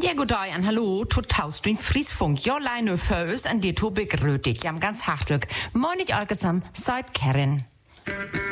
Ja, god dag en hallo, tot Taustrin Friesfunk. Jag lär nu först en det tog begrötig, jam ganz hartlig. Moin ich allgesam, seid Karen.